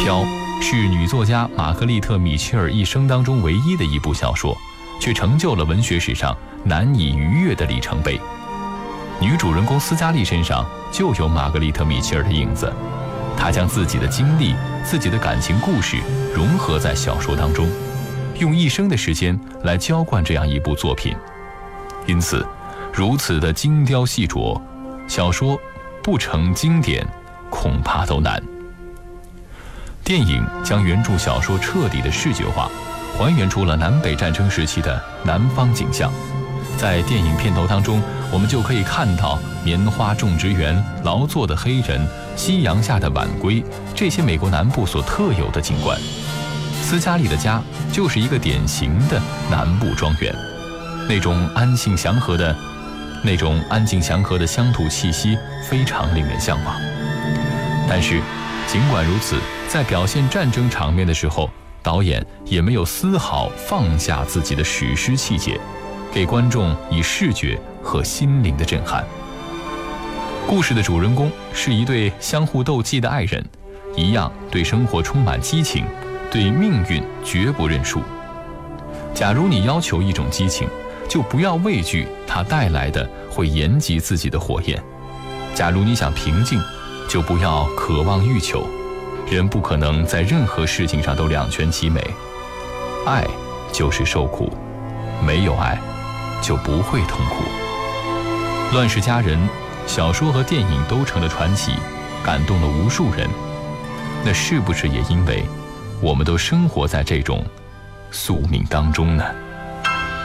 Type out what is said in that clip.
飘是女作家玛格丽特·米切尔一生当中唯一的一部小说，却成就了文学史上难以逾越的里程碑。女主人公斯嘉丽身上就有玛格丽特·米切尔的影子，她将自己的经历、自己的感情故事融合在小说当中，用一生的时间来浇灌这样一部作品。因此，如此的精雕细琢，小说不成经典，恐怕都难。电影将原著小说彻底的视觉化，还原出了南北战争时期的南方景象。在电影片头当中，我们就可以看到棉花种植园、劳作的黑人、夕阳下的晚归，这些美国南部所特有的景观。斯嘉丽的家就是一个典型的南部庄园，那种安静祥和的乡土气息非常令人向往。但是尽管如此，在表现战争场面的时候，导演也没有丝毫放下自己的史诗气节，给观众以视觉和心灵的震撼。故事的主人公是一对相互斗技的爱人，一样对生活充满激情，对命运绝不认输。假如你要求一种激情，就不要畏惧它带来的会延及自己的火焰；假如你想平静，就不要渴望欲求。人不可能在任何事情上都两全其美，爱就是受苦，没有爱就不会痛苦。《乱世佳人》小说和电影都成了传奇，感动了无数人。那是不是也因为我们都生活在这种宿命当中呢？